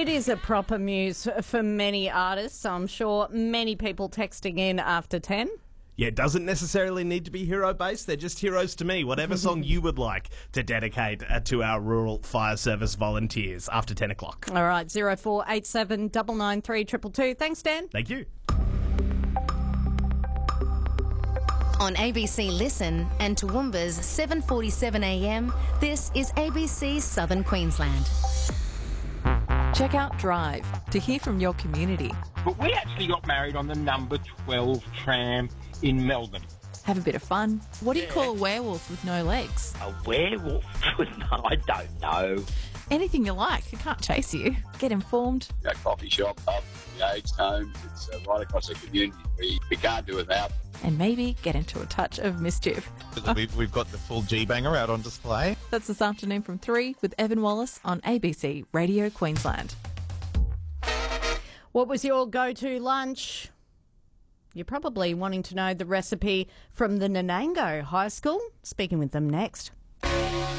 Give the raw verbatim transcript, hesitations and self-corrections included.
It is a proper muse for many artists. I'm sure many people texting in after ten. Yeah, it doesn't necessarily need to be hero-based. They're just heroes to me. Whatever song you would like to dedicate uh, to our rural fire service volunteers after ten o'clock. All right, zero four eight seven nine nine three two two two. Thanks, Dan. Thank you. On A B C Listen and Toowoomba's seven forty-seven a m, this is A B C Southern Queensland. Check out Drive to hear from your community. But we actually got married on the number twelve tram in Melbourne. Have a bit of fun. What do you call a werewolf with no legs? A werewolf? No, I don't know. Anything you like. It can't chase you. Get informed. A coffee shop, pub, the aged home. It's uh, right across the community. We, we can't do without. And maybe get into a touch of mischief. We've, we've got the full G-Banger out on display. That's this afternoon from three with Evan Wallace on A B C Radio Queensland. What was your go-to lunch? You're probably wanting to know the recipe from the Nanango High School. Speaking with them next.